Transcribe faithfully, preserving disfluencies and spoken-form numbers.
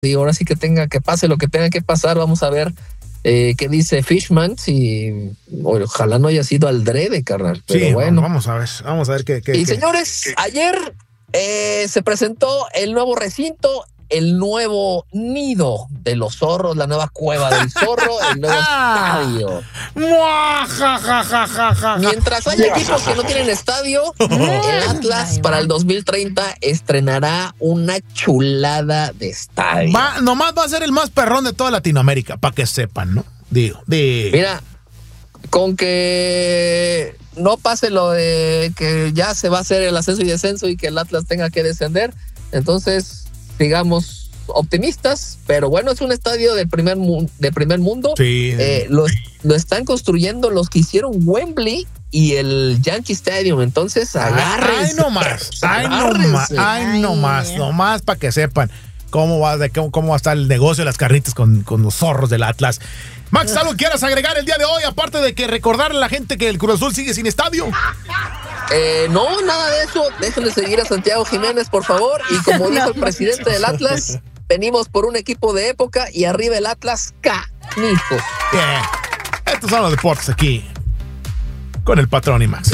y ahora sí que tenga que pase lo que tenga que pasar, vamos a ver eh, qué dice Fishman, si ojalá no haya sido al drede, carnal, pero sí, bueno. Vamos a ver, vamos a ver qué. qué y qué. señores, ¿Qué? ayer eh, se presentó el nuevo recinto, el nuevo nido de los zorros, la nueva cueva del zorro, el nuevo estadio. Mientras haya equipos que no tienen estadio, el Atlas para el dos mil treinta estrenará una chulada de estadio. Va, nomás va a ser el más perrón de toda Latinoamérica, para que sepan, ¿no? Digo, digo. Mira, con que no pase lo de que ya se va a hacer el ascenso y descenso y que el Atlas tenga que descender, entonces digamos optimistas, pero bueno, es un estadio de primer, mu- de primer mundo. Sí. Eh, lo, lo están construyendo los que hicieron Wembley y el Yankee Stadium, entonces agárrense. Ay, no más, ay, no más, ay, no más, no más para que sepan cómo va, de cómo, cómo va a estar el negocio de las carnitas con, con los zorros del Atlas. Max, ¿algo quieras agregar el día de hoy? Aparte de que recordarle a la gente que el Cruz Azul sigue sin estadio. Eh, no, nada de eso. Déjenle seguir a Santiago Jiménez, por favor. Y como dijo el presidente del Atlas, venimos por un equipo de época y arriba el Atlas canijos. Bien. Estos son los deportes aquí con el patrón y Max.